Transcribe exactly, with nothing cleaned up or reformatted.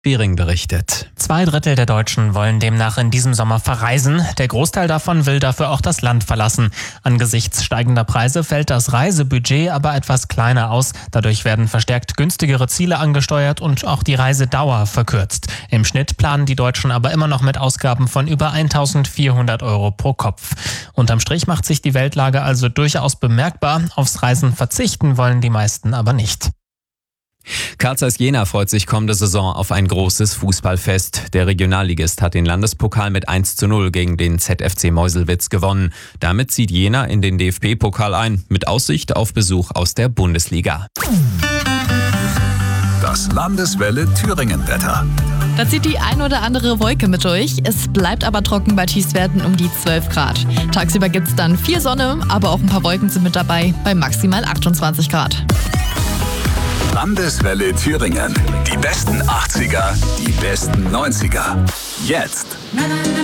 Behring berichtet. Zwei Drittel der Deutschen wollen demnach in diesem Sommer verreisen. Der Großteil davon will dafür auch das Land verlassen. Angesichts steigender Preise fällt das Reisebudget aber etwas kleiner aus. Dadurch werden verstärkt günstigere Ziele angesteuert und auch die Reisedauer verkürzt. Im Schnitt planen die Deutschen aber immer noch mit Ausgaben von über eintausendvierhundert Euro pro Kopf. Unterm Strich macht sich die Weltlage also durchaus bemerkbar. Aufs Reisen verzichten wollen die meisten aber nicht. Carl Zeiss Jena freut sich kommende Saison auf ein großes Fußballfest. Der Regionalligist hat den Landespokal mit eins zu null gegen den Z F C Meuselwitz gewonnen. Damit zieht Jena in den D F B-Pokal ein, mit Aussicht auf Besuch aus der Bundesliga. Das Landeswelle Thüringen-Wetter. Da zieht die ein oder andere Wolke mit durch. Es bleibt aber trocken bei Tiefstwerten um die zwölf Grad. Tagsüber gibt es dann viel Sonne, aber auch ein paar Wolken sind mit dabei, bei maximal achtundzwanzig Grad. Landeswelle Thüringen. Die besten achtziger, die besten neunziger. Jetzt.